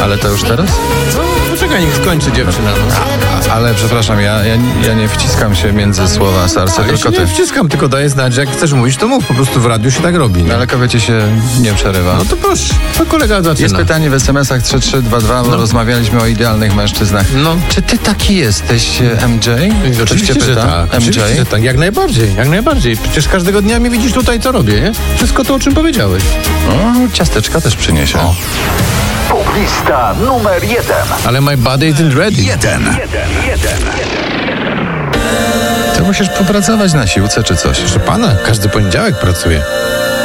Ale to już teraz? No, poczekaj, niech skończy dziewczyna. No. Ale przepraszam, ja nie wciskam się między słowa Sarce, Ja tylko się ty. nie wciskam, tylko daję znać, że jak chcesz mówić, to mów. Po prostu w radiu się tak robi. No, ale kobiecie się nie przerywa. No to proszę, to kolega zaczyna. Jest pytanie w SMS-ach 3322, bo rozmawialiśmy o idealnych mężczyznach. No. Czy ty taki jesteś, MJ? Ktoś cię Oczywiście, że pyta? tak. MJ? Oczywiście, że tak. Jak najbardziej, jak najbardziej. Przecież każdego dnia mnie widzisz tutaj, co robię, nie? Wszystko to, o czym powiedziałeś. O, ciasteczka też przyniesie. Poplista numer 1. Ale my body isn't ready. Ty musisz popracować na siłce czy coś. Proszę pana, każdy poniedziałek pracuję.